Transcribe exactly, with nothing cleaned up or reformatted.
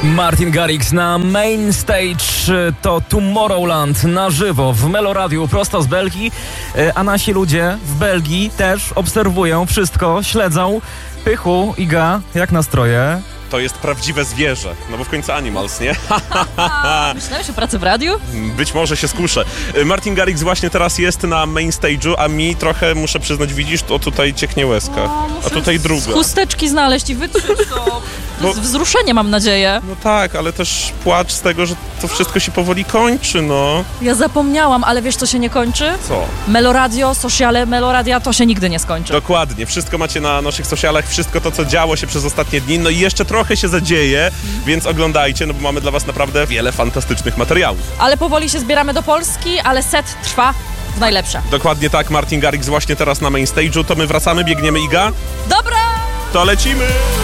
Martin Garrix na main stage, to Tomorrowland na żywo w Meloradiu prosto z Belgii, a nasi ludzie w Belgii też obserwują wszystko, śledzą. Pychu, Iga, jak nastroje? To jest prawdziwe zwierzę, no bo w końcu Animals, nie? Myślałeś o pracy w radiu? Być może się skuszę. Martin Garrix właśnie teraz jest na main stage'u, a mi trochę, muszę przyznać, widzisz, to tutaj cieknie łezka, O, a tutaj druga. Chusteczki znaleźć i wytrzeć to. To jest wzruszenie, mam nadzieję. No tak, ale też płacz z tego, że to wszystko się powoli kończy, no. Ja zapomniałam, ale wiesz, co się nie kończy? Co? Meloradio, sociale, Meloradia, to się nigdy nie skończy. Dokładnie, wszystko macie na naszych socialach, wszystko to, co działo się przez ostatnie dni, no i jeszcze trochę się zadzieje, mm. więc oglądajcie, no bo mamy dla was naprawdę wiele fantastycznych materiałów. Ale powoli się zbieramy do Polski, ale set trwa w najlepsze. Dokładnie tak, Martin Garrix właśnie teraz na main stage'u, to my wracamy, biegniemy, Iga? Dobra! To lecimy!